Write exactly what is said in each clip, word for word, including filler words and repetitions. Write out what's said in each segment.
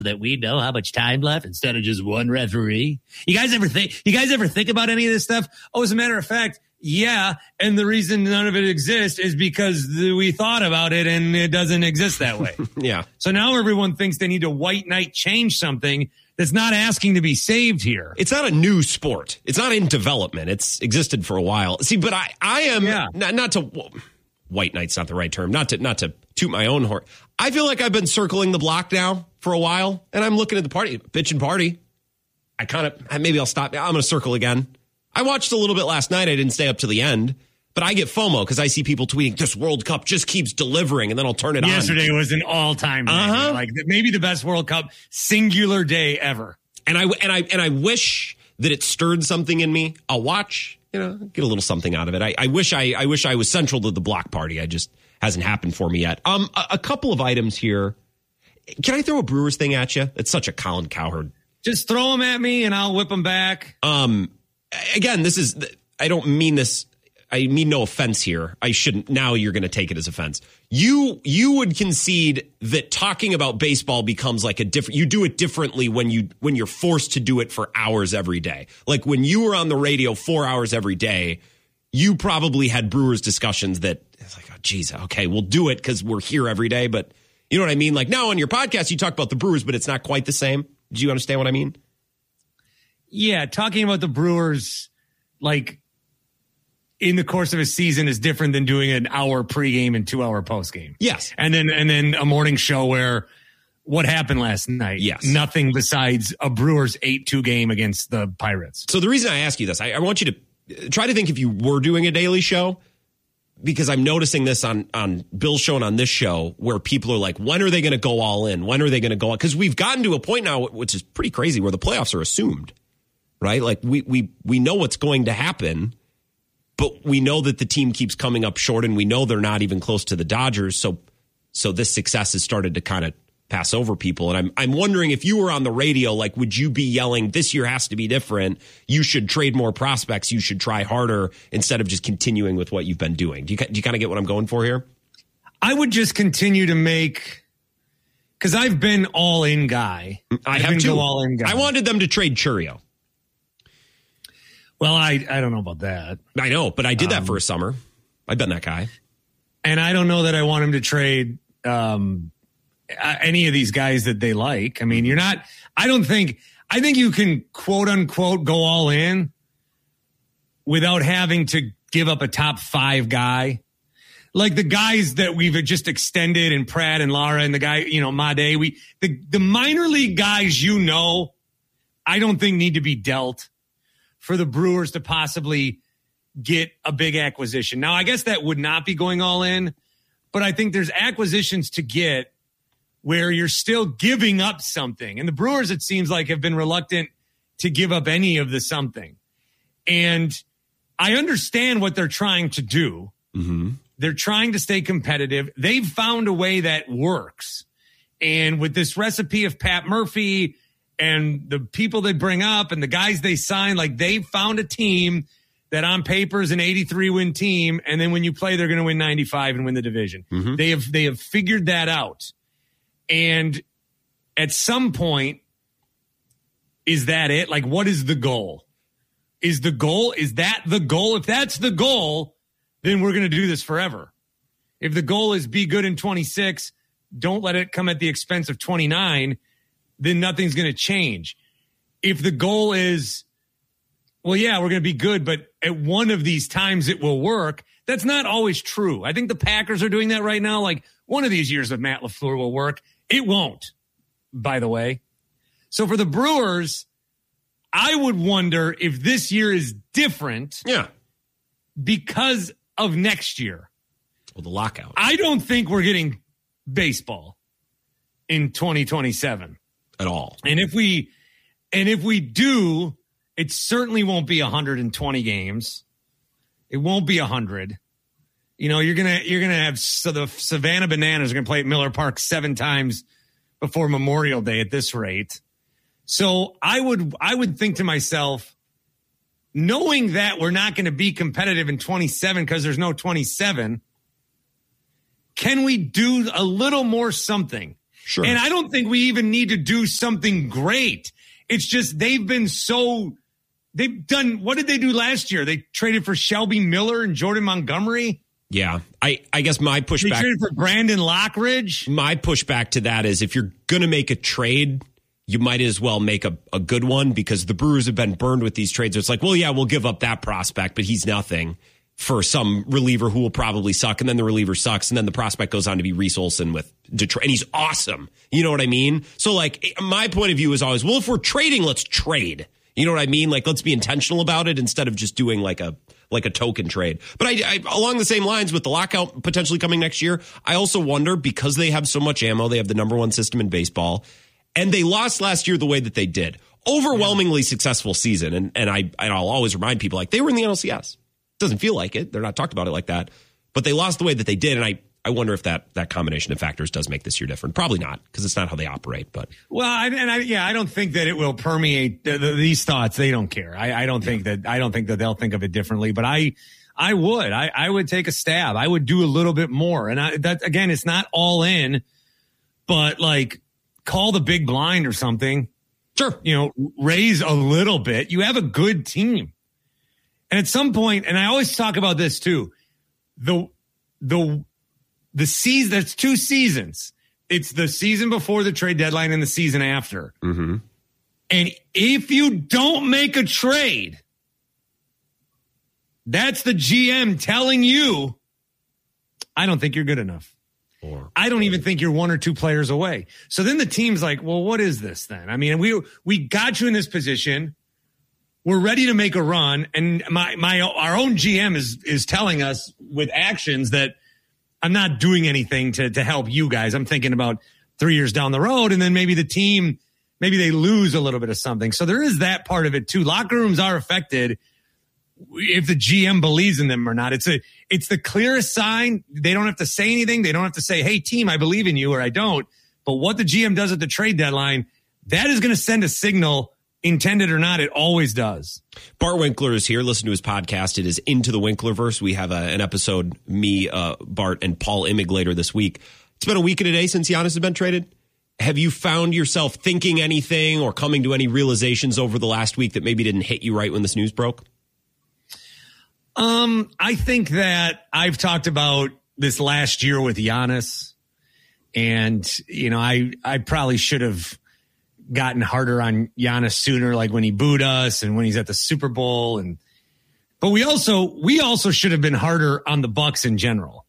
that we know how much time left instead of just one referee. You guys ever think, you guys ever think about any of this stuff? Oh, as a matter of fact, yeah. And the reason none of it exists is because we thought about it and it doesn't exist that way. Yeah. So now everyone thinks they need to white knight change something that's not asking to be saved here. It's not a new sport. It's not in development. It's existed for a while. See, but I, I am yeah. not, not to well, white knight's not the right term. Not to, not to toot my own horn. I feel like I've been circling the block now for a while, and I'm looking at the party, bitchin' party. I kind of, maybe I'll stop. I'm going to circle again. I watched a little bit last night. I didn't stay up to the end, but I get FOMO because I see people tweeting, this World Cup just keeps delivering, and then I'll turn it Yesterday on. Yesterday was an all-time day. Uh-huh. Like maybe the best World Cup singular day ever. And I, and I, and I wish that it stirred something in me. I'll watch, you know, get a little something out of it. I, I wish I, I wish I was central to the block party. I just hasn't happened for me yet. Um, a, a couple of items here. Can I throw a Brewers thing at you? It's such a Colin Cowherd. Just throw them at me and I'll whip them back. Um, again, this is, I don't mean this. I mean no offense here. I shouldn't. Now you're going to take it as offense. You you would concede that talking about baseball becomes like a different. You do it differently when you when you're forced to do it for hours every day. Like when you were on the radio four hours every day, you probably had Brewers discussions that it's like, oh, geez, okay, we'll do it because we're here every day. But you know what I mean? Like now on your podcast, you talk about the Brewers, but it's not quite the same. Do you understand what I mean? Yeah, talking about the Brewers, like. in the course of a season is different than doing an hour pregame and two hour postgame. Yes. And then, and then a morning show where what happened last night? Yes. Nothing besides a Brewers eight two game against the Pirates. So the reason I ask you this, I, I want you to try to think if you were doing a daily show, because I'm noticing this on, on Bill's show and on this show where people are like, when are they going to go all in? When are they going to go on? Because we've gotten to a point now, which is pretty crazy, where the playoffs are assumed, right? Like we, we, we know what's going to happen. But we know that the team keeps coming up short, and we know they're not even close to the Dodgers. So, so this success has started to kind of pass over people. And I'm, I'm wondering if you were on the radio, like, would you be yelling, "This year has to be different. You should trade more prospects. You should try harder," instead of just continuing with what you've been doing? Do you, do you kind of get what I'm going for here? I would just continue to make, because I've been all in guy. I I've have been too. Go all in guy. I wanted them to trade Churio. Well, I, I don't know about that. I know, but I did that um, for a summer. I've been that guy. And I don't know that I want him to trade um, any of these guys that they like. I mean, you're not, I don't think, I think you can quote unquote go all in without having to give up a top five guy. Like the guys that we've just extended, and Pratt and Lara and the guy, you know, Made, we, the, the minor league guys, you know, I don't think need to be dealt for the Brewers to possibly get a big acquisition. Now, I guess that would not be going all in, but I think there's acquisitions to get where you're still giving up something. And the Brewers, it seems like, have been reluctant to give up any of the something. And I understand what they're trying to do. Mm-hmm. They're trying to stay competitive. They've found a way that works. And with this recipe of Pat Murphy and the people they bring up and the guys they sign, like they found a team that on paper is an eighty-three win team. And then when you play, they're going to win ninety-five and win the division. Mm-hmm. They have, they have figured that out. And at some point, is that it? Like, what is the goal? Is the goal, is that the goal? If that's the goal, then we're going to do this forever. If the goal is be good in twenty-six, don't let it come at the expense of twenty-nine, then nothing's going to change. If the goal is, well, yeah, we're going to be good, but at one of these times it will work, that's not always true. I think the Packers are doing that right now. Like, one of these years with Matt LaFleur will work. It won't, by the way. So for the Brewers, I would wonder if this year is different. Yeah. Because of next year. Well, the lockout. I don't think we're getting baseball in twenty twenty-seven. At all. And if we and if we do, it certainly won't be one hundred twenty games. It won't be one hundred. You know, you're going to you're going to have so the Savannah Bananas are going to play at Miller Park seven times before Memorial Day at this rate. So I would I would think to myself, knowing that we're not going to be competitive in twenty-seven because there's no twenty-seven, can we do a little more something? Sure. And I don't think we even need to do something great. It's just they've been so they've done. What did they do last year? They traded for Shelby Miller and Jordan Montgomery. Yeah, I, I guess my pushback. They traded for Brandon Lockridge. My pushback to that is if you're going to make a trade, you might as well make a, a good one, because the Brewers have been burned with these trades. It's like, well, yeah, we'll give up that prospect, but he's nothing, for some reliever who will probably suck. And then the reliever sucks. And then the prospect goes on to be Reese Olson with Detroit. And he's awesome. You know what I mean? So like my point of view is always, well, if we're trading, let's trade. You know what I mean? Like, let's be intentional about it instead of just doing like a, like a token trade. But I, I along the same lines with the lockout potentially coming next year, I also wonder, because they have so much ammo, they have the number one system in baseball, and they lost last year the way that they did. Overwhelmingly successful season. And, and I, and I'll always remind people, like, they were in the N L C S. Doesn't feel like it. They're not talked about it like that, but they lost the way that they did. And I, I wonder if that, that combination of factors does make this year different. Probably not, because it's not how they operate, but. Well, I, and I, yeah, I don't think that it will permeate the, the, these thoughts. They don't care. I, I don't yeah. think that, I don't think that they'll think of it differently, but I, I would, I, I would take a stab. I would do a little bit more. And I, that, again, it's not all in, but like, call the big blind or something. Sure. You know, raise a little bit. You have a good team. And at some point, and I always talk about this too, the, the, the season, there's two seasons. It's the season before the trade deadline and the season after. Mm-hmm. And if you don't make a trade, that's the G M telling you, I don't think you're good enough. Or, I don't even think you're one or two players away. So then the team's like, well, what is this then? I mean, we, we got you in this position. We're ready to make a run. And my, my, our own G M is, is telling us with actions that I'm not doing anything to, to help you guys. I'm thinking about three years down the road. And then maybe the team, maybe they lose a little bit of something. So there is that part of it too. Locker rooms are affected if the G M believes in them or not. It's a, it's the clearest sign. They don't have to say anything. They don't have to say, hey team, I believe in you, or I don't. But what the G M does at the trade deadline, that is going to send a signal. Intended or not, it always does. Bart Winkler is here. Listen to his podcast. It is Into the Winklerverse. We have a, an episode, me, uh, Bart, and Paul Immig later this week. It's been a week and a day since Giannis has been traded. Have you found yourself thinking anything or coming to any realizations over the last week that maybe didn't hit you right when this news broke? Um, I think that I've talked about this last year with Giannis, and, you know, I, I probably should have gotten harder on Giannis sooner, like when he booed us and when he's at the Super Bowl. And, but we also, we also should have been harder on the Bucks in general.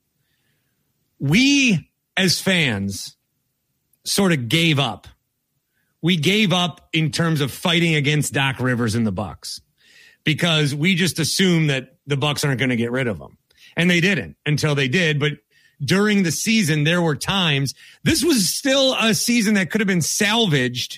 We as fans sort of gave up. We gave up in terms of fighting against Doc Rivers and the Bucks, because we just assumed that the Bucks aren't going to get rid of him. And they didn't until they did. But during the season, there were times, this was still a season that could have been salvaged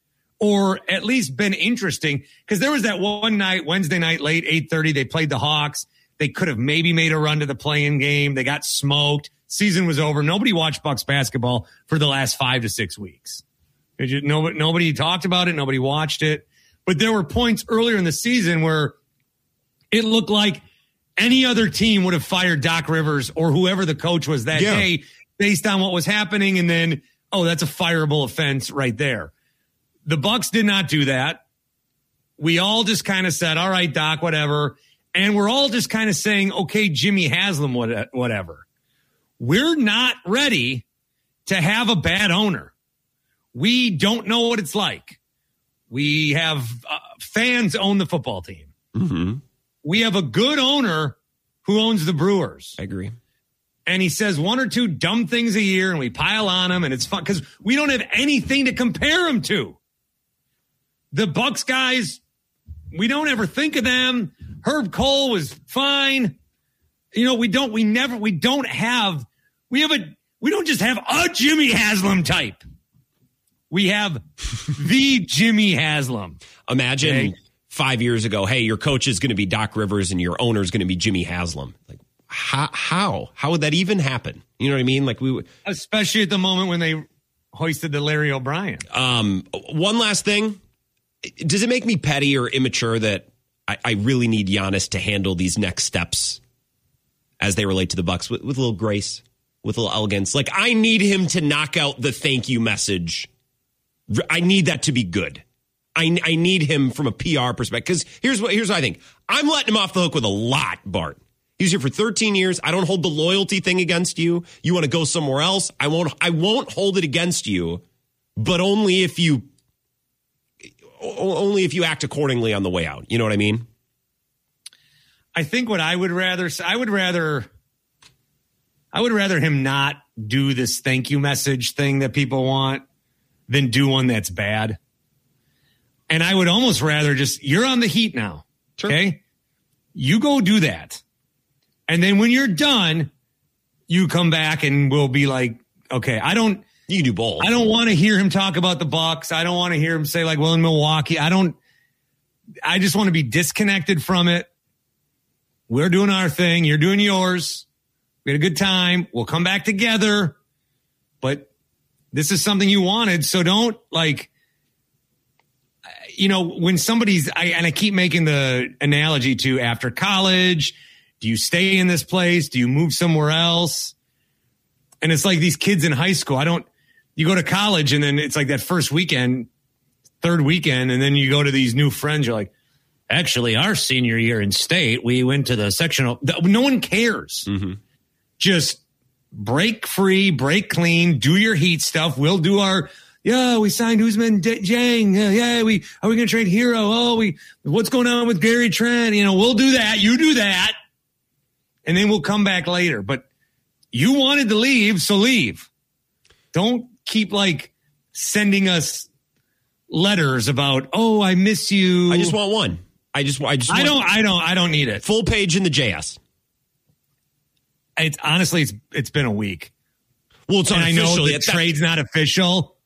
or at least been interesting, because there was that one night, Wednesday night, late eight thirty, they played the Hawks. They could have maybe made a run to the play-in game. They got smoked. Season was over. Nobody watched Bucks basketball for the last five to six weeks. You, nobody, nobody talked about it. Nobody watched it. But there were points earlier in the season where it looked like any other team would have fired Doc Rivers or whoever the coach was that yeah. day based on what was happening. And then, oh, that's a fireable offense right there. The Bucks did not do that. We all just kind of said, all right, Doc, whatever. And we're all just kind of saying, okay, Jimmy Haslam, whatever. We're not ready to have a bad owner. We don't know what it's like. We have uh, fans own the football team. Mm-hmm. We have a good owner who owns the Brewers. I agree. And he says one or two dumb things a year and we pile on him and it's fun because we don't have anything to compare him to. The Bucks guys, we don't ever think of them. Herb Cole was fine. You know, we don't, we never, we don't have, we have a, we don't just have a Jimmy Haslam type. We have the Jimmy Haslam. Imagine okay. five years ago, hey, your coach is going to be Doc Rivers and your owner is going to be Jimmy Haslam. Like, how, how, how would that even happen? You know what I mean? Like we would, especially at the moment when they hoisted the Larry O'Brien. Um, one last thing. Does it make me petty or immature that I, I really need Giannis to handle these next steps as they relate to the Bucks with, with a little grace? with a little elegance. Like, I need him to knock out the thank you message. I need that to be good. I, I need him from a P R perspective. Because here's what, here's what I think. I'm letting him off the hook with a lot, Bart. He was here for thirteen years. I don't hold the loyalty thing against you. You want to go somewhere else? I won't, I won't hold it against you, but only if you, only if you act accordingly on the way out. You know what I mean? I think what I would rather, I would rather, I would rather him not do this thank you message thing that people want than do one that's bad. And I would almost rather just, you're on the heat now. Sure. Okay. You go do that. And then when you're done, you come back and we'll be like, okay, I don't, you can do both. I don't want to hear him talk about the Bucks. I don't want to hear him say like, well, in Milwaukee, I don't, I just want to be disconnected from it. We're doing our thing. You're doing yours. We had a good time. We'll come back together. But this is something you wanted. So don't like, you know, when somebody's, I, and I keep making the analogy to after college, do you stay in this place? Do you move somewhere else? And it's like these kids in high school. I don't, you go to college and then it's like that first weekend, third weekend. And then you go to these new friends. You're like, actually, our senior year in state, we went to the sectional. No one cares. Mm-hmm. Just break free, break clean, do your Heat stuff. We'll do our, yeah, we signed Usman D- Jang. Yeah, yeah, we, are we going to trade Hero? Oh, we, what's going on with Gary Trent? You know, we'll do that. You do that. And then we'll come back later. But you wanted to leave, so leave. Don't keep like sending us letters about, oh, I miss you. I just want one. I just, I just, I want don't, I don't, I don't need it. Full page in the J S. It's honestly, it's it's been a week. Well, it's and I know the yet. trade's not official.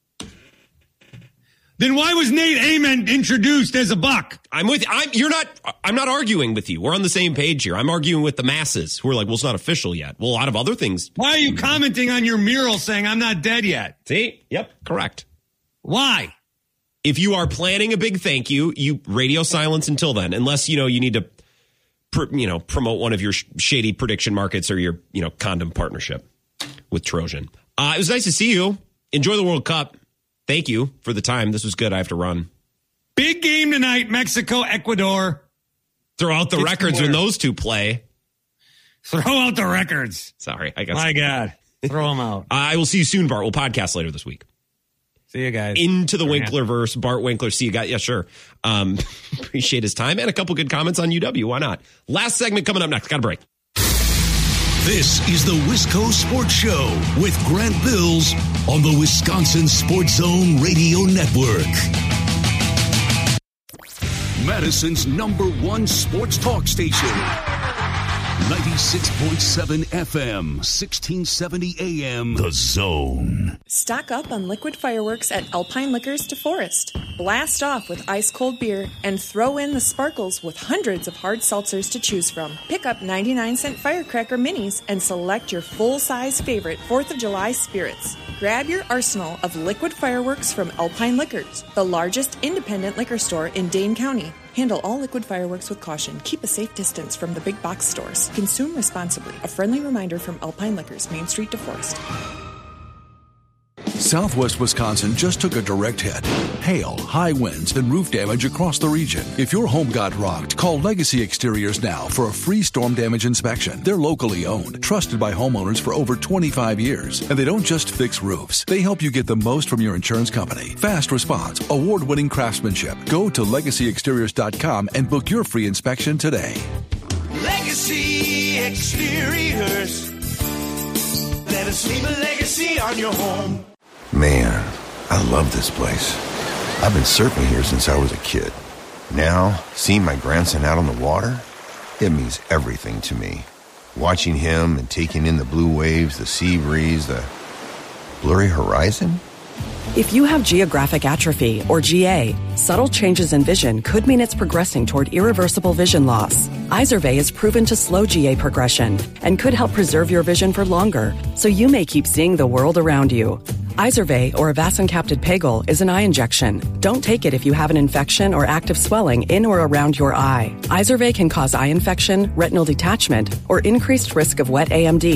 Then why was Nate Amen introduced as a Buck? I'm with I'm you're not I'm not arguing with you. We're on the same page here. I'm arguing with the masses who are like, well, it's not official yet. Well, a lot of other things. Why are you commenting on your mural saying I'm not dead yet? See? Yep, correct. Why? If you are planning a big thank you, you radio silence until then, unless, you know, you need to pr- you know, promote one of your sh- shady prediction markets or your, you know, condom partnership with Trojan. Uh, it was nice to see you. Enjoy the World Cup. Thank you for the time. This was good. I have to run. Big game tonight, Mexico, Ecuador. Throw out the It's records winner. when those two play. Throw out the records. Sorry. I guess. My God. Throw them out. I will see you soon, Bart. We'll podcast later this week. See you guys. Into the Winklerverse. Bart Winkler. See you guys. Yeah, sure. Um, appreciate his time and a couple good comments on U W. Why not? Last segment coming up next. Got a break. This is the Wisco Sports Show with Grant Bills on the Wisconsin Sports Zone Radio Network. Madison's number one sports talk station. ninety-six point seven F M, sixteen seventy A M, The Zone. Stock up on liquid fireworks at Alpine Liquors DeForest. Blast off with ice-cold beer and throw in the sparkles with hundreds of hard seltzers to choose from. Pick up ninety-nine cent firecracker minis and select your full-size favorite fourth of July spirits. Grab your arsenal of liquid fireworks from Alpine Liquors, the largest independent liquor store in Dane County. Handle all liquid fireworks with caution. Keep a safe distance from the big box stores. Consume responsibly. A friendly reminder from Alpine Liquors, Main Street, DeForest. Southwest Wisconsin just took a direct hit. Hail, high winds, and roof damage across the region. If your home got rocked, call Legacy Exteriors now for a free storm damage inspection. They're locally owned, trusted by homeowners for over twenty-five years. And they don't just fix roofs. They help you get the most from your insurance company. Fast response, award-winning craftsmanship. Go to legacy exteriors dot com and book your free inspection today. Legacy Exteriors. Let us leave a legacy on your home. Man, I love this place. I've been surfing here since I was a kid. Now, seeing my grandson out on the water, it means everything to me. Watching him and taking in the blue waves, the sea breeze, the blurry horizon. If you have geographic atrophy, or G A, subtle changes in vision could mean it's progressing toward irreversible vision loss. Izervay is proven to slow G A progression and could help preserve your vision for longer, so you may keep seeing the world around you. Izervay, or avacincaptad pegol, is an eye injection. Don't take it if you have an infection or active swelling in or around your eye. Izervay can cause eye infection, retinal detachment, or increased risk of wet A M D.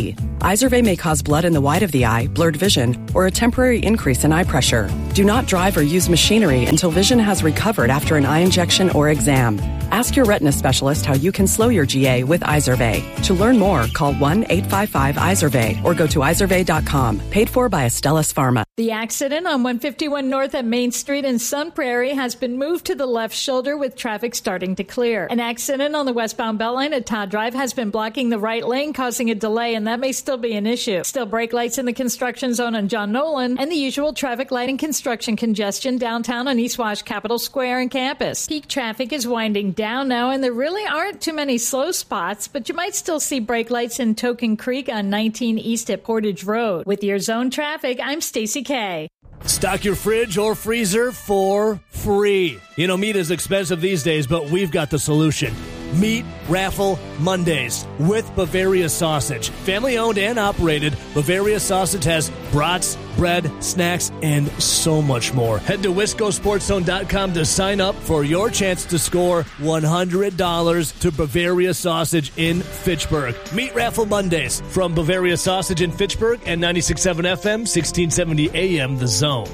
Izervay may cause blood in the white of the eye, blurred vision, or a temporary increase in eye pressure. Do not drive or use machinery until vision has recovered after an eye injection or exam. Ask your retina specialist how you can slow your G A with Izervay. To learn more, call one eight five five Izervay or go to izervay dot com. Paid for by Astellas Pharma. The accident on one fifty-one North at Main Street in Sun Prairie has been moved to the left shoulder with traffic starting to clear. An accident on the westbound Beltline at Todd Drive has been blocking the right lane, causing a delay, and that may still be an issue. Still brake lights in the construction zone on John Nolan, and the usual traffic light and construction congestion downtown on East Wash, Capitol Square, and campus. Peak traffic is winding down now, and there really aren't too many slow spots, but you might still see brake lights in Token Creek on nineteen East at Portage Road. With your zone traffic, I'm Stacey K. Stock your fridge or freezer for free. You know, meat is expensive these days, but we've got the solution. Meat Raffle Mondays with Bavaria Sausage. Family owned and operated, Bavaria Sausage has brats, bread, snacks, and so much more. Head to wisco sports zone dot com to sign up for your chance to score one hundred dollars to Bavaria Sausage in Fitchburg. Meat Raffle Mondays from Bavaria Sausage in Fitchburg and ninety-six point seven F M, sixteen seventy A M The Zone.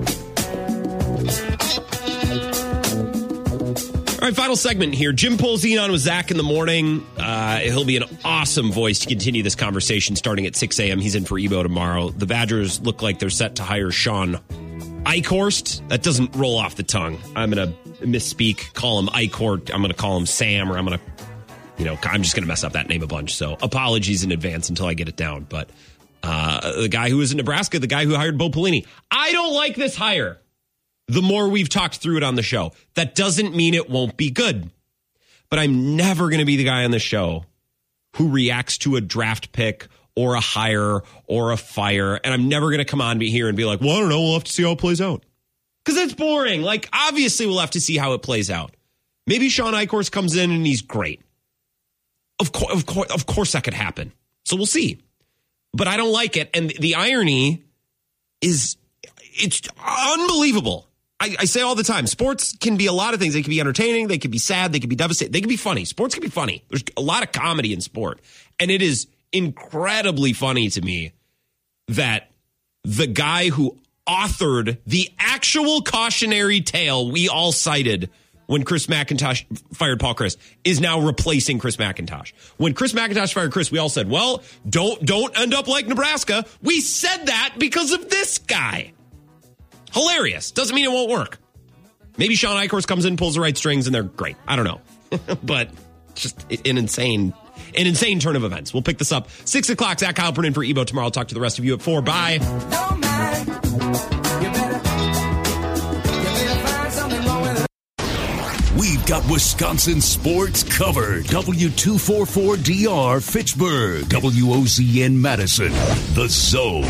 All right, final segment here. Jim Polzin on with Zach in the morning. Uh, he'll be an awesome voice to continue this conversation starting at six A M. He's in for Ebo tomorrow. The Badgers look like they're set to hire Sean Eichhorst. That doesn't roll off the tongue. I'm going to misspeak, call him Eichhorst. I'm going to call him Sam, or I'm going to, you know, I'm just going to mess up that name a bunch. So apologies in advance until I get it down. But uh, the guy who was in Nebraska, the guy who hired Bo Pelini. I don't like this hire. The more we've talked through it on the show, that doesn't mean it won't be good. But I'm never going to be the guy on the show who reacts to a draft pick or a hire or a fire. And I'm never going to come on here and be like, well, I don't know. We'll have to see how it plays out. Because it's boring. Like, obviously, we'll have to see how it plays out. Maybe Sean Eichhorst comes in and he's great. Of, co- of, co- of course that could happen. So we'll see. But I don't like it. And the irony is, it's unbelievable. I, I say all the time, sports can be a lot of things. They can be entertaining. They can be sad. They can be devastating. They can be funny. Sports can be funny. There's a lot of comedy in sport. And it is incredibly funny to me that the guy who authored the actual cautionary tale we all cited when Chris McIntosh fired Paul Chryst is now replacing Chris McIntosh. When Chris McIntosh fired Chris, we all said, well, don't, don't end up like Nebraska. We said that because of this guy. Hilarious. Doesn't mean it won't work. Maybe Sean Eichhorst comes in, pulls the right strings, and they're great. I don't know. But just an insane, an insane turn of events. We'll pick this up. Six o'clock, Zach Heilprin in for Ebo tomorrow. I'll talk to the rest of you at four. Bye. Don't mind. You better, you better find something wrong with it. We've got Wisconsin sports covered. W two forty-four D R Fitchburg. W O Z N Madison. The Zone.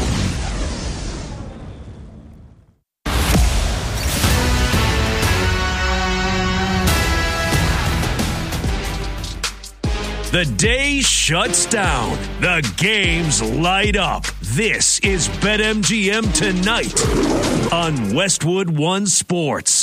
The day shuts down. The games light up. This is BetMGM Tonight on Westwood One Sports.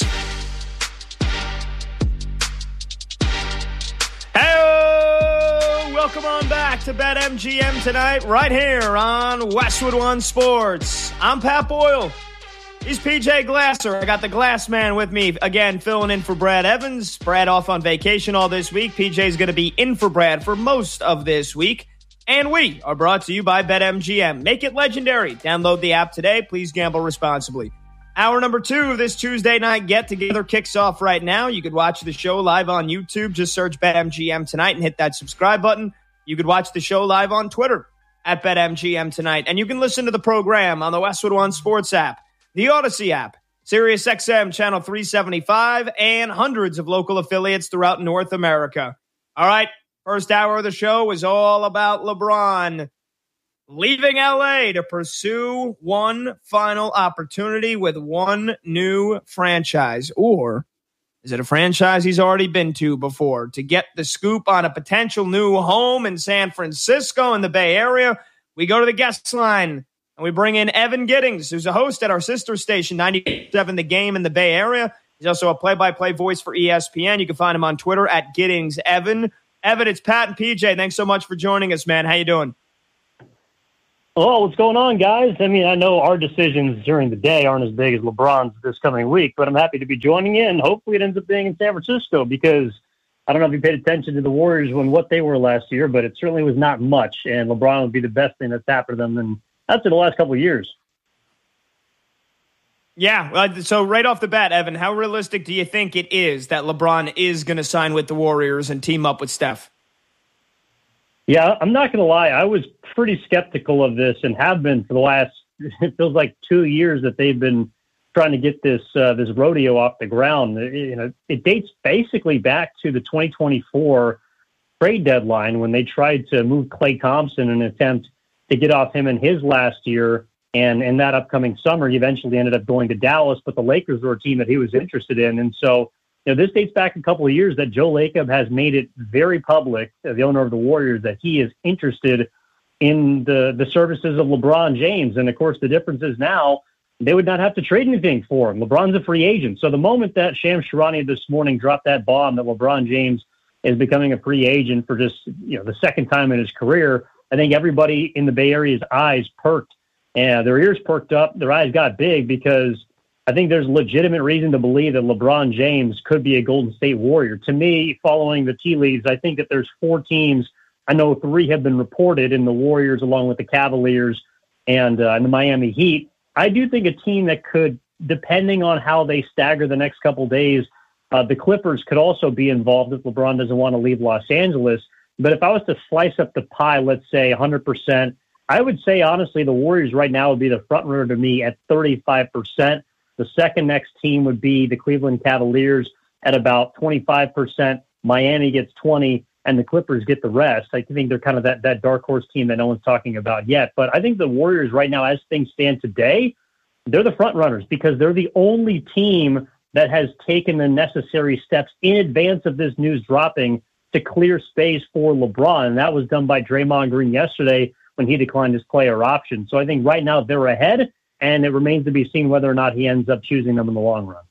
Hey, welcome on back to BetMGM Tonight right here on Westwood One Sports. I'm Pat Boyle. He's P J Glasser. I got the Glass Man with me again, filling in for Brad Evans. Brad off on vacation all this week. P J's going to be in for Brad for most of this week. And we are brought to you by BetMGM. Make it legendary. Download the app today. Please gamble responsibly. Hour number two of this Tuesday night get-together kicks off right now. You could watch the show live on YouTube. Just search BetMGM Tonight and hit that subscribe button. You could watch the show live on Twitter at BetMGM Tonight. And you can listen to the program on the Westwood One Sports app, the Odyssey app, Sirius X M Channel three seventy-five, and hundreds of local affiliates throughout North America. All right, first hour of the show is all about LeBron leaving L A to pursue one final opportunity with one new franchise. Or is it a franchise he's already been to before? To get the scoop on a potential new home in San Francisco in the Bay Area, we go to the guest line. And we bring in Evan Giddings, who's a host at our sister station, ninety-seven The Game in the Bay Area. He's also a play-by-play voice for E S P N. You can find him on Twitter at Giddings Evan. Evan, it's Pat and P J. Thanks so much for joining us, man. How you doing? Oh, what's going on, guys? I mean, I know our decisions during the day aren't as big as LeBron's this coming week, but I'm happy to be joining in. Hopefully it ends up being in San Francisco because I don't know if you paid attention to the Warriors when what they were last year, but it certainly was not much, and LeBron would be the best thing that's happened to them in, after the last couple of years. Yeah, uh, so right off the bat, Evan, how realistic do you think it is that LeBron is going to sign with the Warriors and team up with Steph? Yeah, I'm not going to lie. I was pretty skeptical of this and have been for the last, it feels like two years that they've been trying to get this uh, this rodeo off the ground. It, you know, it dates basically back to the twenty twenty-four trade deadline when they tried to move Klay Thompson in an attempt to get off him in his last year. And in that upcoming summer, he eventually ended up going to Dallas, but the Lakers were a team that he was interested in. And so, you know, this dates back a couple of years that Joe Lacob has made it very public, uh, the owner of the Warriors, that he is interested in the, the services of LeBron James. And, of course, the difference is now they would not have to trade anything for him. LeBron's a free agent. So the moment that Shams Charania this morning dropped that bomb that LeBron James is becoming a free agent for just, you know, the second time in his career, I think everybody in the Bay Area's eyes perked. And their ears perked up, their eyes got big because I think there's legitimate reason to believe that LeBron James could be a Golden State Warrior. To me, following the tea leaves, I think that there's four teams. I know three have been reported in the Warriors along with the Cavaliers and, uh, and the Miami Heat. I do think a team that could, depending on how they stagger the next couple days, uh, the Clippers could also be involved if LeBron doesn't want to leave Los Angeles. But if I was to slice up the pie, let's say one hundred percent, I would say, honestly, the Warriors right now would be the front runner to me at thirty-five percent. The second next team would be the Cleveland Cavaliers at about twenty-five percent. Miami gets twenty, and the Clippers get the rest. I think they're kind of that, that dark horse team that no one's talking about yet. But I think the Warriors right now, as things stand today, they're the front runners because they're the only team that has taken the necessary steps in advance of this news dropping to clear space for LeBron. And that was done by Draymond Green yesterday when he declined his player option. So I think right now they're ahead, and it remains to be seen whether or not he ends up choosing them in the long run.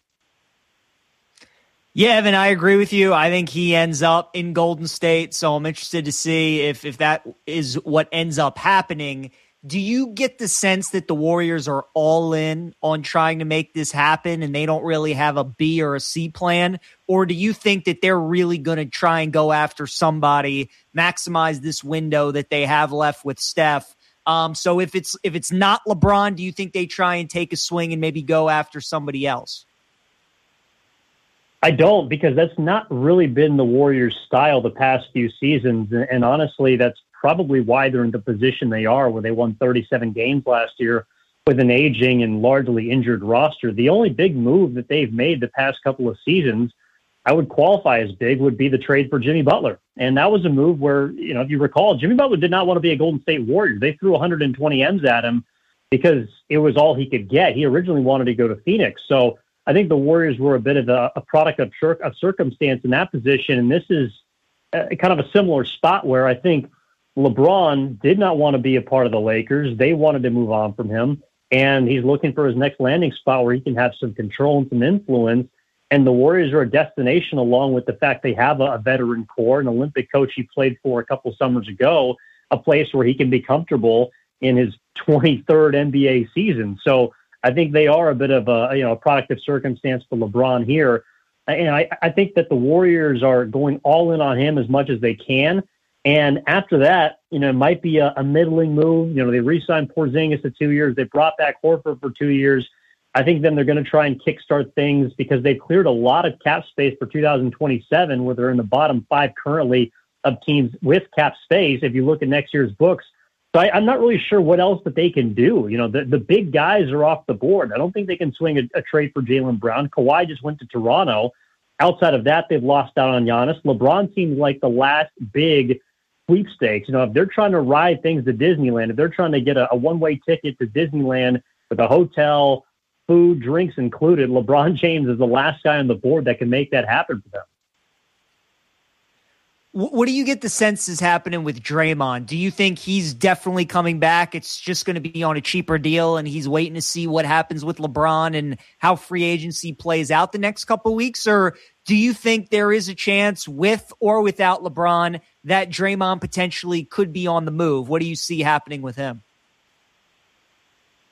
Yeah, Evan, I agree with you. I think he ends up in Golden State, so I'm interested to see if, if that is what ends up happening. Do you get the sense that the Warriors are all in on trying to make this happen and they don't really have a B or a C plan? Or do you think that they're really going to try and go after somebody, maximize this window that they have left with Steph? Um, so if it's if it's not LeBron, do you think they try and take a swing and maybe go after somebody else? I don't, because that's not really been the Warriors' style the past few seasons. And honestly, that's probably why they're in the position they are, where they won thirty-seven games last year with an aging and largely injured roster. The only big move that they've made the past couple of seasons, I would qualify as big, would be the trade for Jimmy Butler. And that was a move where, you know, if you recall, Jimmy Butler did not want to be a Golden State Warrior. They threw one hundred twenty M's at him because it was all he could get. He originally wanted to go to Phoenix. So I think the Warriors were a bit of a, a product of, cir- of circumstance in that position. And this is a, kind of a similar spot where I think LeBron did not want to be a part of the Lakers. They wanted to move on from him. And he's looking for his next landing spot where he can have some control and some influence. And the Warriors are a destination, along with the fact they have a, a veteran core, an Olympic coach he played for a couple summers ago, a place where he can be comfortable in his twenty-third N B A season. So I think they are a bit of a, you know, a product of circumstance for LeBron here. And I, I think that the Warriors are going all in on him as much as they can. And after that, you know, it might be a, a middling move. You know, they re-signed Porzingis to two years. They brought back Horford for two years. I think then they're going to try and kickstart things because they've cleared a lot of cap space for two thousand twenty-seven, where they're in the bottom five currently of teams with cap space, if you look at next year's books. So I, I'm not really sure what else that they can do. You know, the, the big guys are off the board. I don't think they can swing a, a trade for Jaylen Brown. Kawhi just went to Toronto. Outside of that, they've lost out on Giannis. LeBron seems like the last big sweepstakes. You know, if they're trying to ride things to Disneyland, if they're trying to get a, a one-way ticket to Disneyland with a hotel, food, drinks included, LeBron James is the last guy on the board that can make that happen for them. What do you get the sense is happening with Draymond? Do you think he's definitely coming back? It's just going to be on a cheaper deal and he's waiting to see what happens with LeBron and how free agency plays out the next couple of weeks? Or do you think there is a chance with or without LeBron that Draymond potentially could be on the move? What do you see happening with him?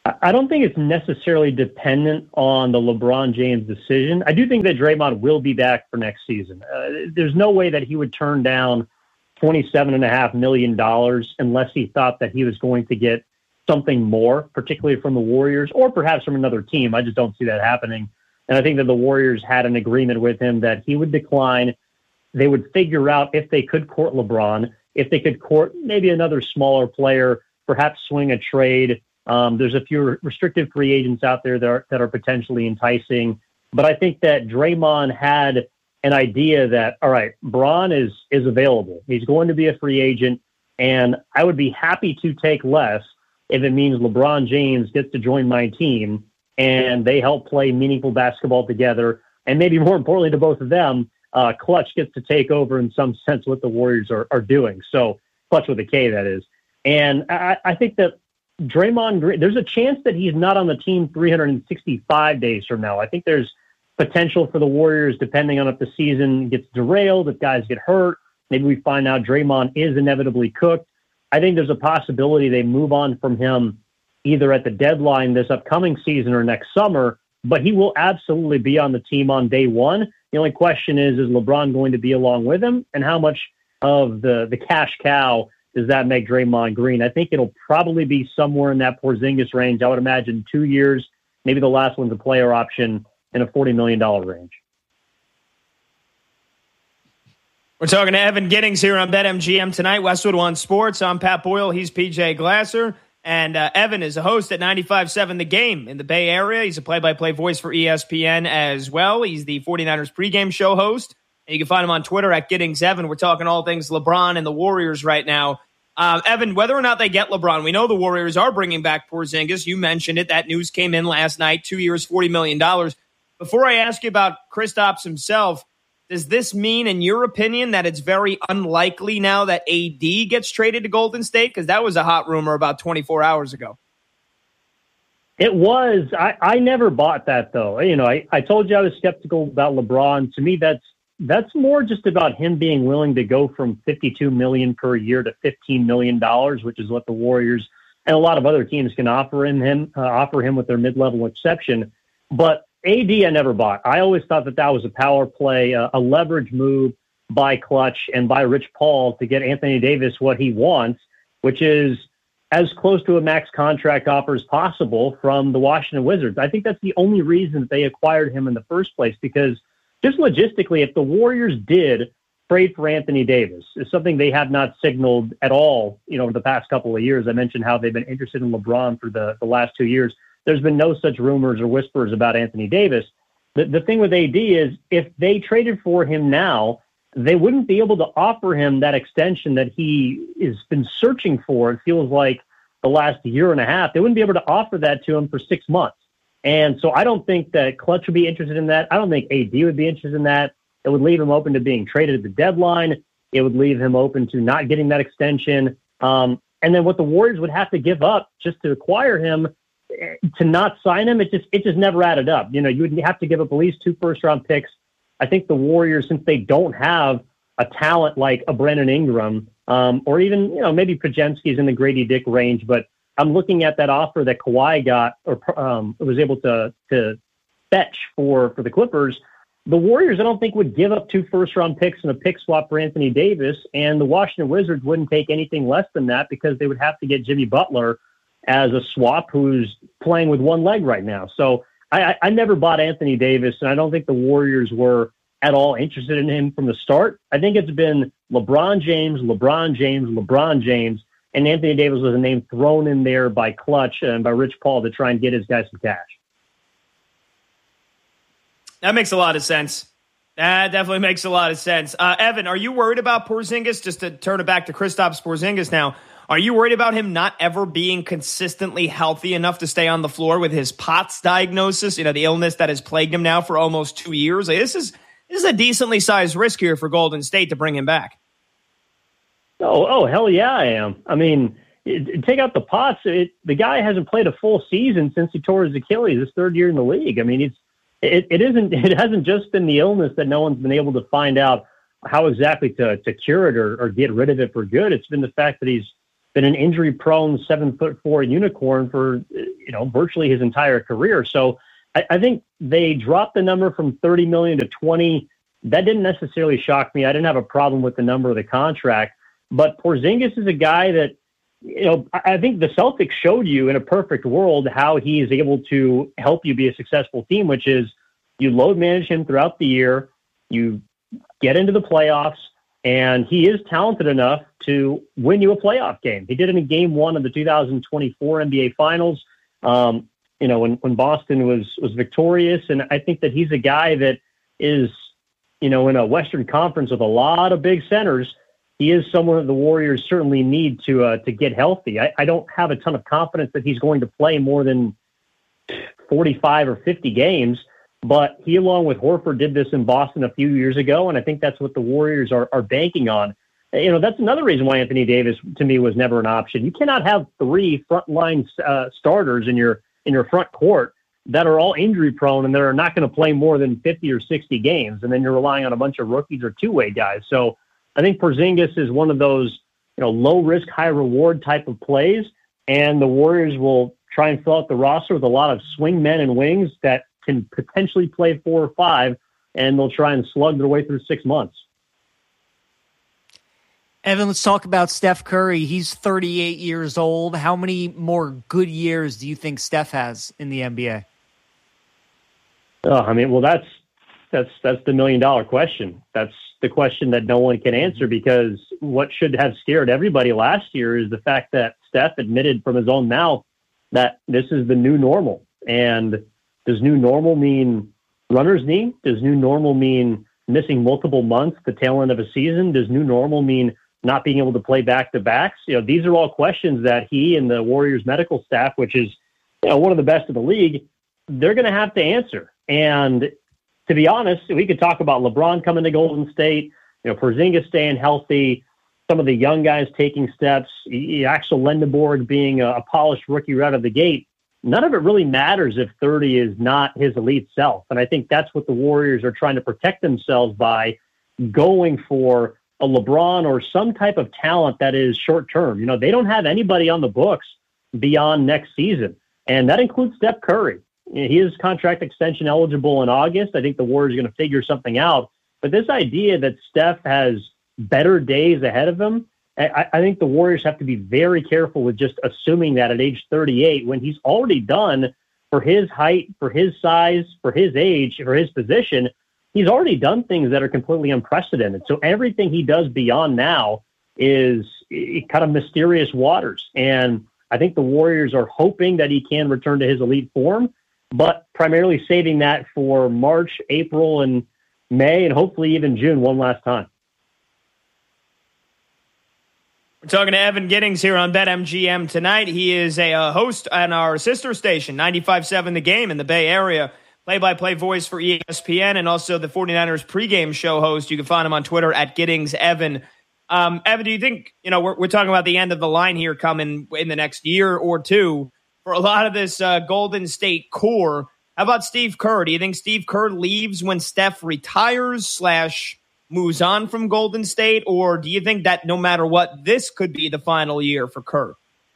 I don't think it's necessarily dependent on the LeBron James decision. I do think that Draymond will be back for next season. Uh, there's no way that he would turn down twenty-seven point five million dollars unless he thought that he was going to get something more, particularly from the Warriors or perhaps from another team. I just don't see that happening. And I think that the Warriors had an agreement with him that he would decline. They would figure out if they could court LeBron, if they could court maybe another smaller player, perhaps swing a trade. Um, there's a few restricted free agents out there that are, that are potentially enticing. But I think that Draymond had an idea that, all right, Bron is is available. He's going to be a free agent, and I would be happy to take less if it means LeBron James gets to join my team and they help play meaningful basketball together. And maybe more importantly to both of them, uh, Clutch gets to take over in some sense what the Warriors are, are doing. So Clutch with a K, that is. And I, I think that Draymond Green, there's a chance that he's not on the team three hundred sixty-five days from now. I think there's potential for the Warriors, depending on if the season gets derailed, if guys get hurt. Maybe we find out Draymond is inevitably cooked. I think there's a possibility they move on from him either at the deadline this upcoming season or next summer, but he will absolutely be on the team on day one. The only question is, is LeBron going to be along with him, and how much of the, the cash cow does that make Draymond Green? I think it'll probably be somewhere in that Porzingis range. I would imagine two years, maybe the last one's a player option in a forty million dollars range. We're talking to Evan Giddings here on BetMGM tonight, Westwood One Sports. I'm Pat Boyle. He's P J Glasser. And uh, Evan is a host at ninety-five point seven The Game in the Bay Area. He's a play-by-play voice for E S P N as well. He's the 49ers pregame show host. And you can find him on Twitter at Giddings Evan. We're talking all things LeBron and the Warriors right now. Uh, Evan, whether or not they get LeBron, we know the Warriors are bringing back Porzingis. You mentioned it. That news came in last night. Two years, forty million dollars. Before I ask you about Kristaps himself, does this mean, in your opinion, that it's very unlikely now that A D gets traded to Golden State? Because that was a hot rumor about twenty-four hours ago. It was. I, I never bought that, though. You know, I, I told you I was skeptical about LeBron. To me, that's that's more just about him being willing to go from fifty-two million dollars per year to fifteen million dollars, which is what the Warriors and a lot of other teams can offer him, him uh, offer him with their mid-level exception. But A D I never bought. I always thought that that was a power play, uh, a leverage move by Clutch and by Rich Paul to get Anthony Davis what he wants, which is as close to a max contract offer as possible from the Washington Wizards. I think that's the only reason that they acquired him in the first place, because just logistically, if the Warriors did trade for Anthony Davis, it's something they have not signaled at all, you know, over the past couple of years. I mentioned how they've been interested in LeBron for the, the last two years. There's been no such rumors or whispers about Anthony Davis. The, the thing with A D is if they traded for him now, they wouldn't be able to offer him that extension that he has been searching for. It feels like the last year and a half. They wouldn't be able to offer that to him for six months. And so I don't think that Clutch would be interested in that. I don't think A D would be interested in that. It would leave him open to being traded at the deadline. It would leave him open to not getting that extension. Um, and then what the Warriors would have to give up just to acquire him, to not sign him, it just it just never added up. You know, you would have to give up at least two first round picks. I think the Warriors, since they don't have a talent like a Brandon Ingram, um, or even, you know, maybe Podziemski's in the Grady Dick range, but I'm looking at that offer that Kawhi got or um, was able to to fetch for for the Clippers. The Warriors, I don't think, would give up two first round picks and a pick swap for Anthony Davis, and the Washington Wizards wouldn't take anything less than that because they would have to get Jimmy Butler as a swap who's playing with one leg right now. So I, I never bought Anthony Davis, and I don't think the Warriors were at all interested in him from the start. I think it's been LeBron James, LeBron James, LeBron James, and Anthony Davis was a name thrown in there by Clutch and by Rich Paul to try and get his guys some cash. That makes a lot of sense. That definitely makes a lot of sense. Uh, Evan, are you worried about Porzingis? Just to turn it back to Kristaps Porzingis now. Are you worried about him not ever being consistently healthy enough to stay on the floor with his P O T S diagnosis, you know, the illness that has plagued him now for almost two years? Like, this is this is a decently sized risk here for Golden State to bring him back. Oh, oh, hell yeah, I am. I mean, it, take out the P O T S. It, the guy hasn't played a full season since he tore his Achilles, his third year in the league. I mean, it's it, it isn't. It hasn't just been the illness that no one's been able to find out how exactly to to cure it or, or get rid of it for good. It's been the fact that he's been an injury-prone seven foot four unicorn for, you know, virtually his entire career. So I, I think they dropped the number from thirty million to twenty. That didn't necessarily shock me. I didn't have a problem with the number of the contract, but Porzingis is a guy that, you know, I think the Celtics showed you in a perfect world how he is able to help you be a successful team, which is you load manage him throughout the year, you get into the playoffs, and he is talented enough to win you a playoff game. He did it in game one of the two thousand twenty-four N B A Finals, um, you know, when, when Boston was was victorious. And I think that he's a guy that is, you know, in a Western Conference with a lot of big centers, he is someone that the Warriors certainly need to uh, to get healthy. I, I don't have a ton of confidence that he's going to play more than forty-five or fifty games, but he, along with Horford, did this in Boston a few years ago, and I think that's what the Warriors are, are banking on. You know, that's another reason why Anthony Davis, to me, was never an option. You cannot have three frontline uh, starters in your in your front court that are all injury-prone and that are not going to play more than fifty or sixty games, and then you're relying on a bunch of rookies or two-way guys. So I think Porzingis is one of those, you know, low-risk, high-reward type of plays, and the Warriors will try and fill out the roster with a lot of swing men and wings that can potentially play four or five, and they'll try and slug their way through six months. Evan, let's talk about Steph Curry. He's thirty-eight years old. How many more good years do you think Steph has in the N B A? Oh, I mean, well, that's that's that's the million-dollar question. That's the question that no one can answer, because what should have scared everybody last year is the fact that Steph admitted from his own mouth that this is the new normal. And does new normal mean runner's knee? Does new normal mean missing multiple months, the tail end of a season? Does new normal mean not being able to play back-to-backs? You know, these are all questions that he and the Warriors medical staff, which is, you know, one of the best in the league, they're going to have to answer. And to be honest, we could talk about LeBron coming to Golden State, you know, Porzingis staying healthy, some of the young guys taking steps, Axel Lendeborg being a, a polished rookie right out of the gate. None of it really matters if thirty is not his elite self. And I think that's what the Warriors are trying to protect themselves by, going for a LeBron or some type of talent that is short-term. You know, they don't have anybody on the books beyond next season, and that includes Steph Curry. He is contract extension eligible in August. I think the Warriors are going to figure something out. But this idea that Steph has better days ahead of him, I, I think the Warriors have to be very careful with just assuming that at age thirty-eight, when he's already done, for his height, for his size, for his age, for his position, he's already done things that are completely unprecedented. So everything he does beyond now is kind of mysterious waters. And I think the Warriors are hoping that he can return to his elite form, but primarily saving that for March, April, and May, and hopefully even June one last time. We're talking to Evan Giddings here on BetMGM tonight. He is a uh, host on our sister station, ninety-five point seven The Game in the Bay Area, play-by-play voice for E S P N, and also the 49ers pregame show host. You can find him on Twitter at Giddings Evan. Um, Evan, do you think, you know, we're, we're talking about the end of the line here coming in the next year or two for a lot of this uh, Golden State core? How about Steve Kerr? Do you think Steve Kerr leaves when Steph retires slash moves on from Golden State, or do you think that no matter what, this could be the final year for Kerr?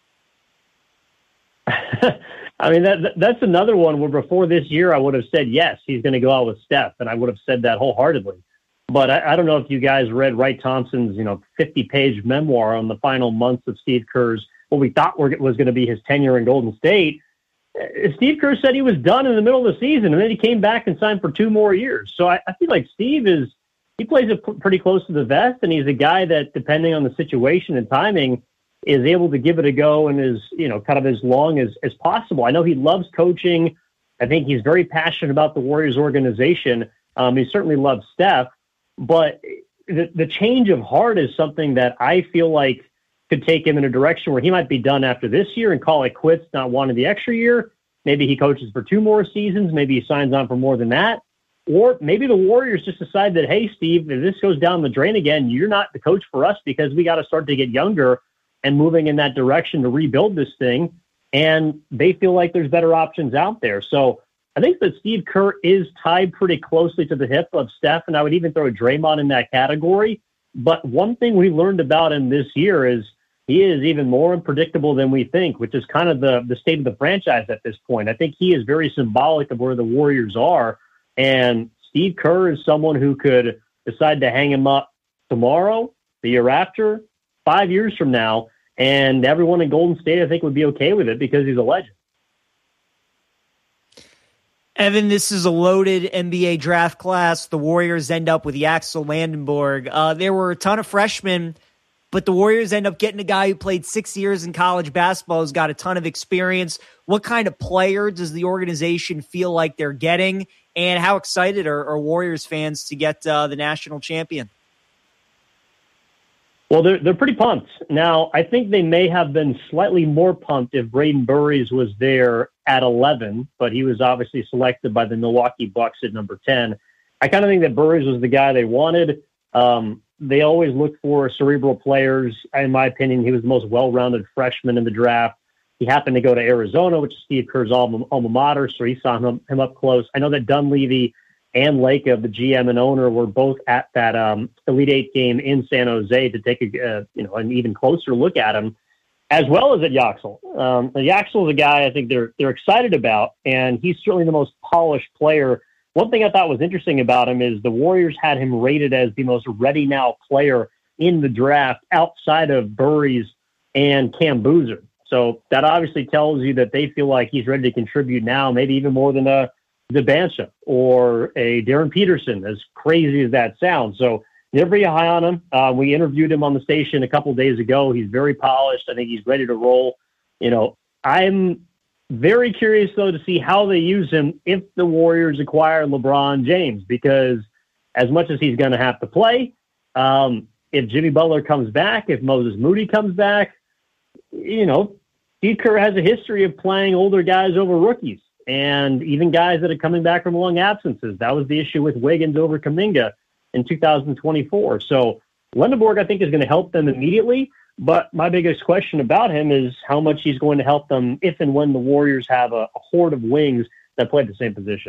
I mean, that that's another one where before this year, I would have said, yes, he's going to go out with Steph, and I would have said that wholeheartedly. But I, I don't know if you guys read Wright Thompson's, you know, fifty-page memoir on the final months of Steve Kerr's, what we thought were, was going to be his tenure in Golden State. Steve Kerr said he was done in the middle of the season, and then he came back and signed for two more years. So I, I feel like Steve is, he plays it p- pretty close to the vest, and he's a guy that, depending on the situation and timing, is able to give it a go and is, you know, kind of as long as, as possible. I know he loves coaching. I think he's very passionate about the Warriors organization. Um, he certainly loves Steph, but the, the change of heart is something that I feel like could take him in a direction where he might be done after this year and call it quits, not wanting the extra year. Maybe he coaches for two more seasons. Maybe he signs on for more than that. Or maybe the Warriors just decide that, hey, Steve, if this goes down the drain again, you're not the coach for us because we got to start to get younger and moving in that direction to rebuild this thing. And they feel like there's better options out there. So I think that Steve Kerr is tied pretty closely to the hip of Steph, and I would even throw Draymond in that category. But one thing we learned about him this year is he is even more unpredictable than we think, which is kind of the, the state of the franchise at this point. I think he is very symbolic of where the Warriors are. And Steve Kerr is someone who could decide to hang him up tomorrow, the year after, five years from now. And everyone in Golden State, I think, would be okay with it because he's a legend. Evan, this is a loaded N B A draft class. The Warriors end up with Axel Vandenborg. Uh, there were a ton of freshmen, but the Warriors end up getting a guy who played six years in college basketball, who's got a ton of experience. What kind of player does the organization feel like they're getting? And how excited are, are Warriors fans to get uh, the national champion? Well, they're, they're pretty pumped. Now, I think they may have been slightly more pumped if Braden Burries was there at eleven, but he was obviously selected by the Milwaukee Bucks at number ten. I kind of think that Burries was the guy they wanted. Um, they always look for cerebral players. In my opinion, he was the most well-rounded freshman in the draft. He happened to go to Arizona, which is Steve Kerr's alma, alma mater, so he saw him, him up close. I know that Dunleavy and Lacob, the G M and owner, were both at that um, Elite Eight game in San Jose to take a uh, you know an even closer look at him, as well as at Yaxel. Um, Yaxel is a guy I think they're they're excited about, and he's certainly the most polished player. One thing I thought was interesting about him is the Warriors had him rated as the most ready now player in the draft outside of Burries and Cam Boozer. So that obviously tells you that they feel like he's ready to contribute now, maybe even more than a Zabancha or a Darren Peterson, as crazy as that sounds. So they're pretty high on him. Uh, we interviewed him on the station a couple of days ago. He's very polished. I think he's ready to roll. You know, I'm very curious, though, to see how they use him if the Warriors acquire LeBron James, because as much as he's going to have to play, um, if Jimmy Butler comes back, if Moses Moody comes back, you know, Steve Kerr has a history of playing older guys over rookies and even guys that are coming back from long absences. That was the issue with Wiggins over Kuminga in two thousand twenty-four. So Vandenborg, I think, is going to help them immediately. But my biggest question about him is how much he's going to help them if and when the Warriors have a, a horde of wings that play the same position.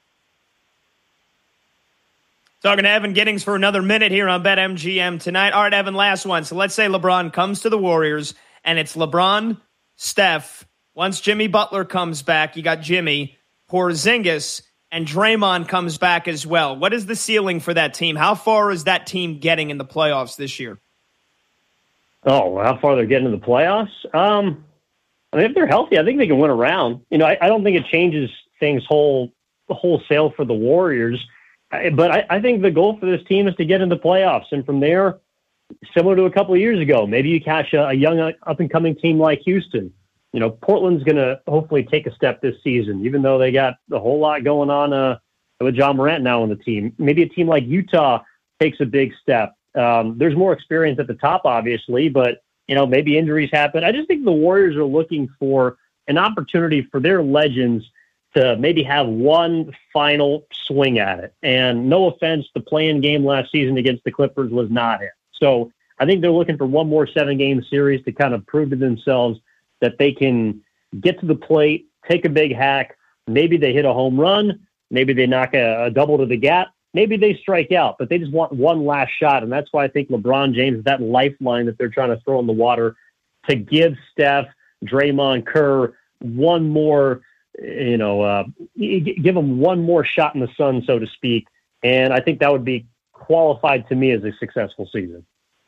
Talking to Evan Giddings for another minute here on BetMGM tonight. All right, Evan, last one. So let's say LeBron comes to the Warriors, and it's LeBron, Steph. Once Jimmy Butler comes back, you got Jimmy, Porzingis, and Draymond comes back as well. What is the ceiling for that team? How far is that team getting in the playoffs this year? Oh, how far they're getting in the playoffs? Um, I mean, if they're healthy, I think they can win a round. You know, I, I don't think it changes things whole wholesale for the Warriors. I, but I, I think the goal for this team is to get in the playoffs. And from there, similar to a couple of years ago, maybe you catch a, a young up-and-coming team like Houston. You know, Portland's going to hopefully take a step this season, even though they got a whole lot going on uh, with John Morant now on the team. Maybe a team like Utah takes a big step. Um, there's more experience at the top, obviously, but, you know, maybe injuries happen. I just think the Warriors are looking for an opportunity for their legends to maybe have one final swing at it. And no offense, the play-in game last season against the Clippers was not it. So I think they're looking for one more seven-game series to kind of prove to themselves that they can get to the plate, take a big hack. Maybe they hit a home run. Maybe they knock a, a double to the gap. Maybe they strike out, but they just want one last shot. And that's why I think LeBron James is that lifeline that they're trying to throw in the water to give Steph, Draymond, Kerr one more, you know, uh, give them one more shot in the sun, so to speak. And I think that would be qualified to me as a successful season.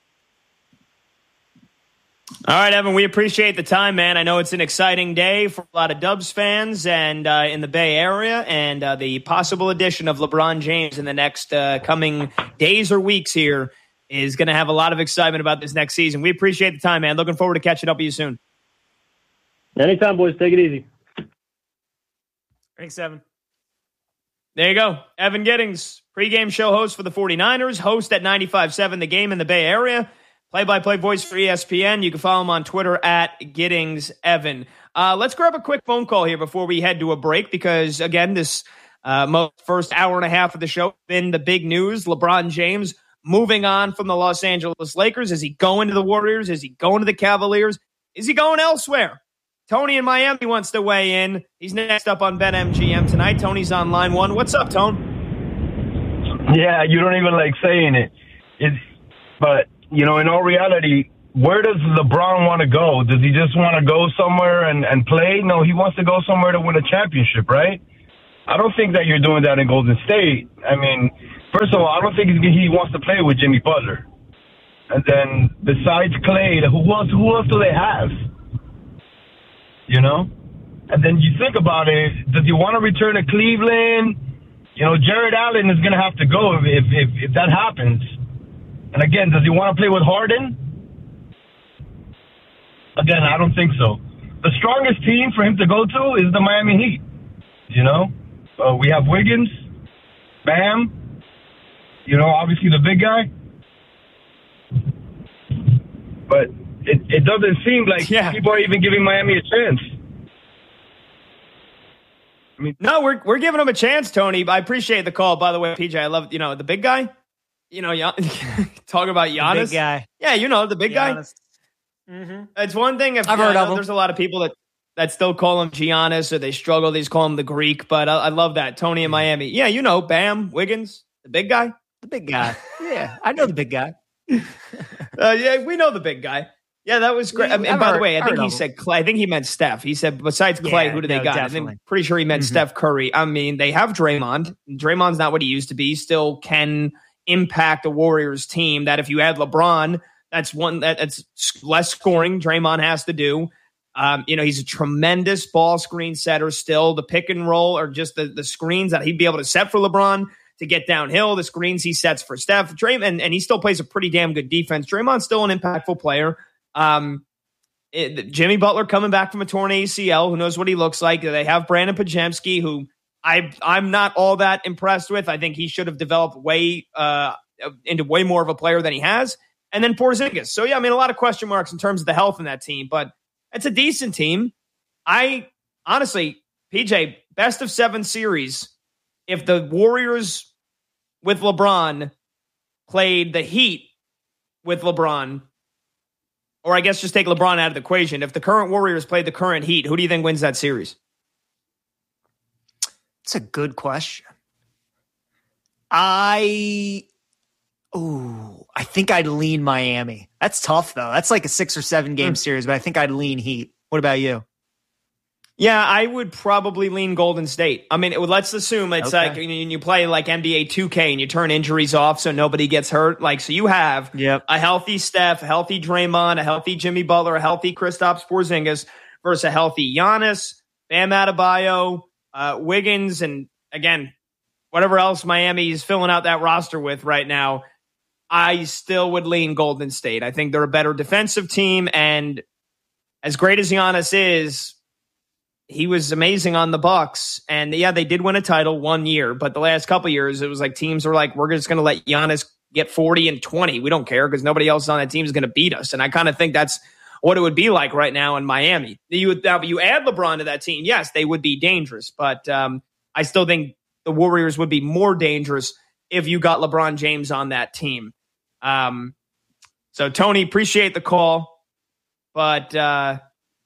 All right, Evan, we appreciate the time, man. I know it's an exciting day for a lot of Dubs fans and uh, in the Bay Area, and uh, the possible addition of LeBron James in the next uh, coming days or weeks here is going to have a lot of excitement about this next season. We appreciate the time, man. Looking forward to catching up with you soon. Anytime, boys. Take it easy. Thanks, Evan. There you go. Evan Giddings, pregame show host for the 49ers, host at ninety-five point seven The Game in the Bay Area. Play-by-play voice for E S P N. You can follow him on Twitter at Giddings Evan. Uh, let's grab a quick phone call here before we head to a break because, again, this uh, most first hour and a half of the show has been the big news. LeBron James moving on from the Los Angeles Lakers. Is he going to the Warriors? Is he going to the Cavaliers? Is he going elsewhere? Tony in Miami wants to weigh in. He's next up on BetMGM tonight. Tony's on line one. What's up, Tone? Yeah, you don't even like saying it. It's, but... You know, in all reality, where does LeBron want to go? Does he just want to go somewhere and, and play? No, he wants to go somewhere to win a championship, right? I don't think that you're doing that in Golden State. I mean, first of all, I don't think he wants to play with Jimmy Butler. And then besides Clay, who else, who else do they have? You know? And then you think about it, does he want to return to Cleveland? You know, Jared Allen is going to have to go if, if, if, if that happens. And again, does he want to play with Harden? Again, I don't think so. The strongest team for him to go to is the Miami Heat. You know? Uh, we have Wiggins, Bam, you know, obviously the big guy. But it, it doesn't seem like yeah. people are even giving Miami a chance. I mean, no, we're we're giving him a chance, Tony. I appreciate the call, by the way, P J. I love, you know, the big guy. You know, talk about Giannis. The big guy. Yeah, you know, the big Giannis. guy. Mm-hmm. It's one thing if I've you heard know, of him. There's a lot of people that, that still call him Giannis, or they struggle. They just call him the Greek, but I, I love that. Tony in Miami. Yeah, you know, Bam, Wiggins, the big guy. The big guy. Yeah, I know the big guy. uh, yeah, we know the big guy. Yeah, that was great. I mean, and by heard, the way, I think he said Clay. I think he meant Steph. He said besides Clay, yeah, who do they no, got? Definitely. I'm pretty sure he meant mm-hmm. Steph Curry. I mean, they have Draymond. Draymond's not what he used to be. He still can impact the Warriors team. That if you add LeBron, that's one that, that's less scoring Draymond has to do. Um, you know, he's a tremendous ball screen setter still. The pick and roll or just the, the screens that he'd be able to set for LeBron to get downhill, the screens he sets for Steph. Draymond, and, and he still plays a pretty damn good defense. Draymond's still an impactful player. Um, it, Jimmy Butler coming back from a torn A C L. Who knows what he looks like? They have Brandon Podziemski, who I, I'm not all that impressed with. I think he should have developed way uh, into way more of a player than he has. And then Porzingis. So, yeah, I mean, a lot of question marks in terms of the health in that team, but it's a decent team. I honestly, P J, best of seven series. If the Warriors with LeBron played the Heat with LeBron, or I guess just take LeBron out of the equation. If the current Warriors played the current Heat, who do you think wins that series? It's a good question. I, ooh, I think I'd lean Miami. That's tough, though. That's like a six or seven game mm. series, but I think I'd lean Heat. What about you? Yeah, I would probably lean Golden State. I mean, it, let's assume it's okay. like you, you play like N B A two K and you turn injuries off so nobody gets hurt. Like, so you have yep. a healthy Steph, a healthy Draymond, a healthy Jimmy Butler, a healthy Kristaps Porzingis versus a healthy Giannis, Bam Adebayo, uh, Wiggins, and again, whatever else Miami is filling out that roster with right now. I still would lean Golden State. I think they're a better defensive team, and as great as Giannis is, he was amazing on the Bucks, and yeah, they did win a title one year, but the last couple of years, it was like teams were like, we're just going to let Giannis get forty and twenty. We don't care because nobody else on that team is going to beat us. And I kind of think that's what it would be like right now in Miami. You would, now, you add LeBron to that team, yes, they would be dangerous, but um, I still think the Warriors would be more dangerous if you got LeBron James on that team. Um, so Tony, appreciate the call, but uh,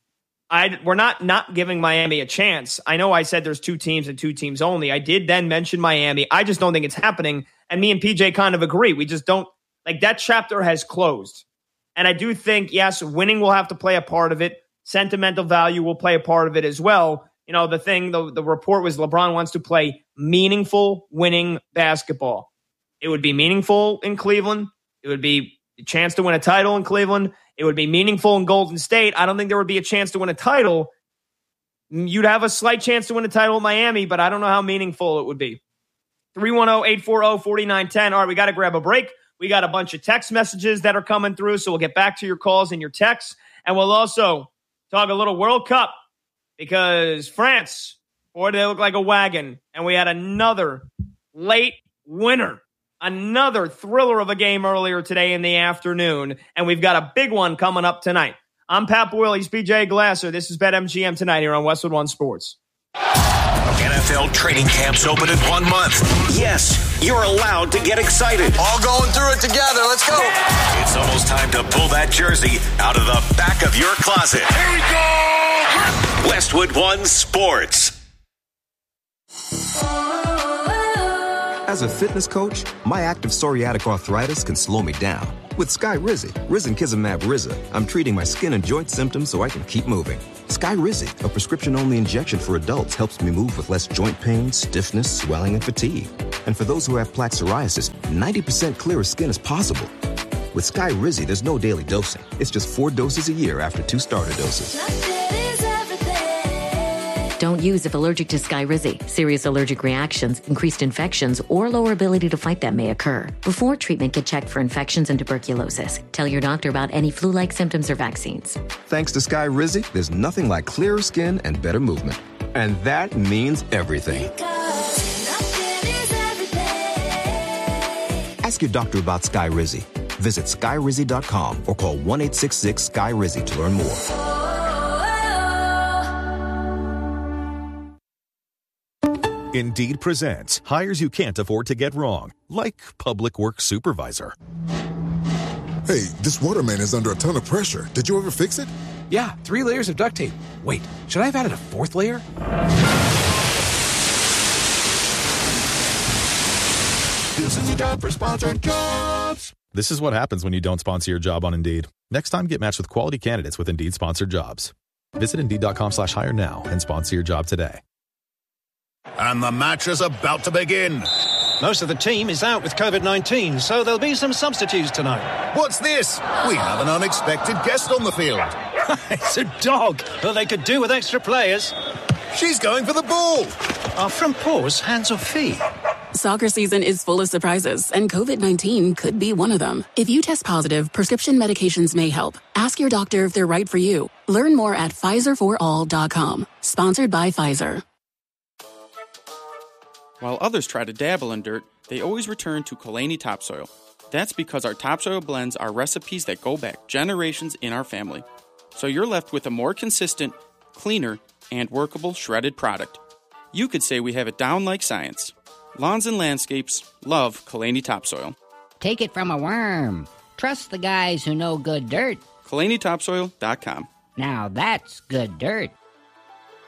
I, we're not not giving Miami a chance. I know I said there's two teams and two teams only. I did then mention Miami. I just don't think it's happening. And me and P J kind of agree. We just don't, like, that chapter has closed. And I do think, yes, winning will have to play a part of it. Sentimental value will play a part of it as well. You know, the thing, the, the report was LeBron wants to play meaningful winning basketball. It would be meaningful in Cleveland. It would be a chance to win a title in Cleveland. It would be meaningful in Golden State. I don't think there would be a chance to win a title. You'd have a slight chance to win a title in Miami, but I don't know how meaningful it would be. three one zero, eight four zero, four nine one zero. All right, we got to grab a break. We got a bunch of text messages that are coming through, so we'll get back to your calls and your texts. And we'll also talk a little World Cup because France, boy, they look like a wagon. And we had another late winner. Another thriller of a game earlier today in the afternoon, and we've got a big one coming up tonight. I'm Pat Boyle. He's P J Glasser. This is BetMGM Tonight here on Westwood One Sports. N F L training camps open in one month. Yes, you're allowed to get excited. All going through it together. Let's go. It's almost time to pull that jersey out of the back of your closet. Here we go. Westwood One Sports. As a fitness coach, my active psoriatic arthritis can slow me down. With Skyrizi, risankizumab Riza, I'm treating my skin and joint symptoms so I can keep moving. Skyrizi, a prescription-only injection for adults, helps me move with less joint pain, stiffness, swelling, and fatigue. And for those who have plaque psoriasis, ninety percent clearer skin is possible. With Skyrizi, there's no daily dosing. It's just four doses a year after two starter doses. Don't use if allergic to Skyrizi. Serious allergic reactions, increased infections, or lower ability to fight them may occur. Before treatment, get checked for infections and tuberculosis. Tell your doctor about any flu-like symptoms or vaccines. Thanks to Skyrizi, there's nothing like clearer skin and better movement. And that means everything. Ask your doctor about Skyrizi. Visit Skyrizi dot com or call one eight six six Sky Rizzi to learn more. Indeed presents hires you can't afford to get wrong, like public works supervisor. Hey, this waterman is under a ton of pressure. Did you ever fix it? Yeah, three layers of duct tape. Wait, should I have added a fourth layer? This is your job for sponsored jobs. This is what happens when you don't sponsor your job on Indeed. Next time, get matched with quality candidates with Indeed sponsored jobs. Visit Indeed.com slash hire now and sponsor your job today. And the match is about to begin. Most of the team is out with covid nineteen, so there'll be some substitutes tonight. What's this? We have an unexpected guest on the field. It's a dog, but they could do with extra players. She's going for the ball. Are front paws hands or feet? Soccer season is full of surprises, and covid nineteen could be one of them. If you test positive, prescription medications may help. Ask your doctor if they're right for you. Learn more at Pfizer for all dot com. Sponsored by Pfizer. While others try to dabble in dirt, they always return to Kalani Topsoil. That's because our topsoil blends are recipes that go back generations in our family. So you're left with a more consistent, cleaner, and workable shredded product. You could say we have it down like science. Lawns and landscapes love Kalani Topsoil. Take it from a worm. Trust the guys who know good dirt. Kalani Topsoil dot com. Now that's good dirt.